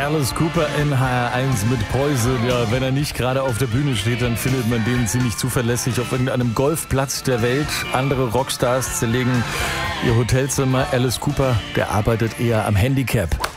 Alice Cooper in HR1 mit Poison. Ja, wenn er nicht gerade auf der Bühne steht, dann findet man den ziemlich zuverlässig auf irgendeinem Golfplatz der Welt. Andere Rockstars zerlegen ihr Hotelzimmer. Alice Cooper, der arbeitet eher am Handicap.